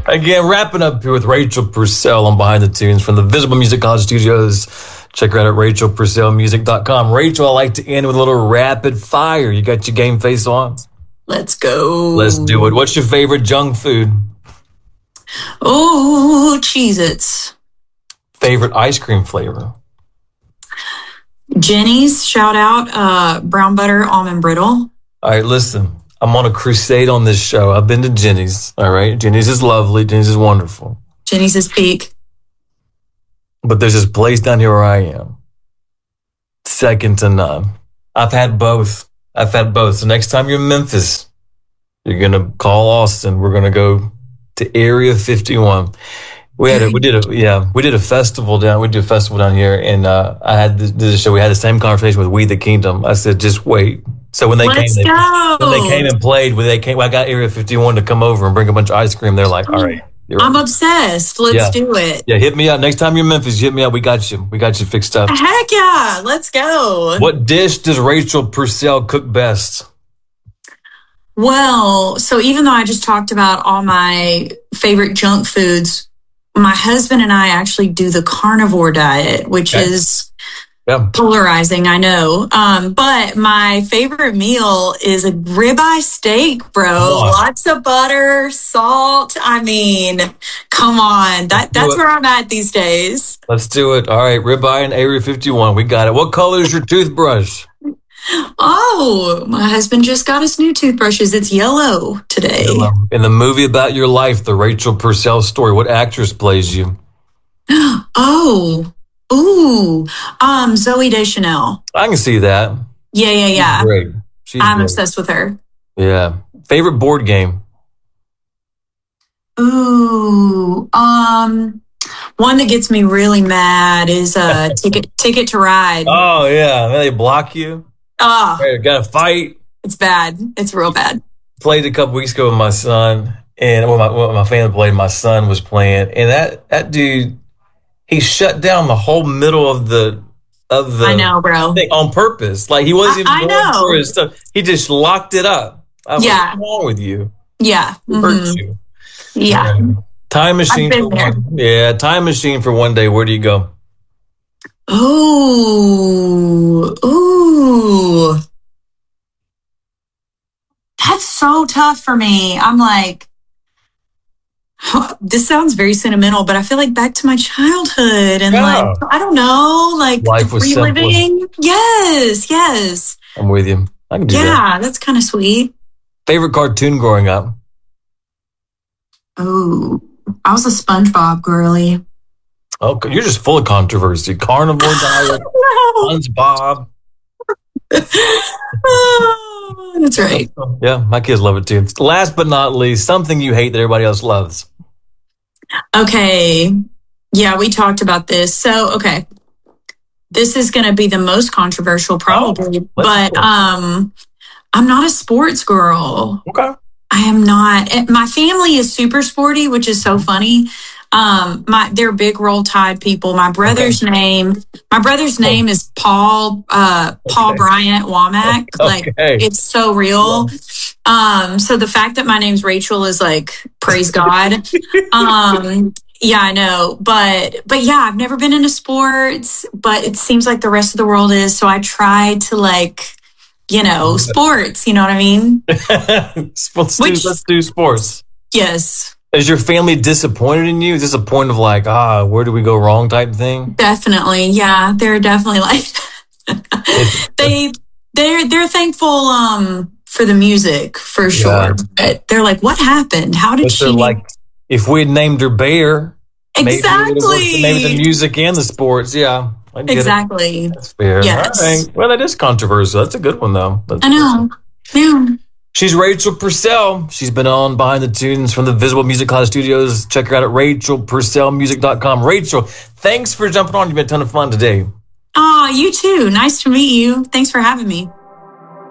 Again, wrapping up here with Rachel Purcell on Behind the Tunes from the Visible Music College Studios. Check her out at rachelpurcellmusic.com. Rachel, I like to end with a little rapid fire. You got your game face on? Let's go. Let's do it. What's your favorite junk food? Oh, Cheez-Its. Favorite ice cream flavor? Jenny's, shout out, brown butter almond brittle. All right, listen. I'm on a crusade on this show. I've been to Jenny's, all right? Jenny's is lovely. Jenny's is wonderful. Jenny's is peak. But there's this place down here where I am. Second to none. I've had both. So next time you're in Memphis, you're going to call Austin. We're going to go to Area 51. We did a festival down here, and I did a show. We had the same conversation with We the Kingdom. I said, just wait. So when they came and played, I got Area 51 to come over and bring a bunch of ice cream. They're like, all right. I'm obsessed. Let's do it. Yeah, hit me up. Next time you're in Memphis, hit me up. We got you. We got you fixed up. Heck yeah. Let's go. What dish does Rachel Purcell cook best? Well, so even though I just talked about all my favorite junk foods, my husband and I actually do the carnivore diet, which is polarizing, I know. But my favorite meal is a ribeye steak, bro. Lots of butter, salt. I mean, come on. That's where I'm at these days. Let's do it. All right, ribeye and Area 51. We got it. What color is your toothbrush? Oh, my husband just got us new toothbrushes. It's yellow today. In the movie about your life, the Rachel Purcell story, what actress plays you? Zooey Deschanel. I can see that. Yeah. She's great. I'm obsessed with her. Yeah. Favorite board game? One that gets me really mad is Ticket to Ride. Oh yeah, they block you. Got to fight. It's bad. It's real bad. Played a couple weeks ago with my son, and when my family played, my son was playing, and that dude, he shut down the whole middle of the I know, bro. thing on purpose. Like he wasn't even going through his stuff. He just locked it up. What's wrong with you? Yeah, Hurt you. Yeah. Time machine. Time machine for one day. Where do you go? Ooh. That's so tough for me. I'm like, this sounds very sentimental, but I feel like back to my childhood and like, I don't know, like life was reliving. Simple. Yes. I'm with you. I can do that. Yeah, that's kind of sweet. Favorite cartoon growing up? Oh, I was a SpongeBob girly. Oh, you're just full of controversy. Carnivore diet, SpongeBob. That's right. Yeah, my kids love it too. Last but not least, something you hate that everybody else loves. Okay. Yeah, we talked about this. So, okay. This is going to be the most controversial probably, but I'm not a sports girl. Okay. I am not. My family is super sporty, which is so funny. They're big Roll Tide people. My brother's name is Paul Bryant Womack. Like it's so real. So the fact that my name's Rachel is like, praise God. Yeah, I know. But yeah, I've never been into sports, but it seems like the rest of the world is. So I try to like, sports, you know what I mean? Let's do sports. Yes. Is your family disappointed in you? Is this a point of like, where do we go wrong type thing? Definitely. Yeah. They're definitely like, they're thankful, for the music for sure. But they're like, what happened? How did she? Like, if we had named her Bear, exactly. Maybe the music and the sports. Yeah. Exactly. That's fair. Yes. All right. Well, that is controversial. That's a good one, though. I know. Yeah. She's Rachel Purcell. She's been on Behind the Tunes from the Visible Music College Studios. Check her out at rachelpurcellmusic.com. Rachel, thanks for jumping on. You've been a ton of fun today. Oh, you too. Nice to meet you. Thanks for having me.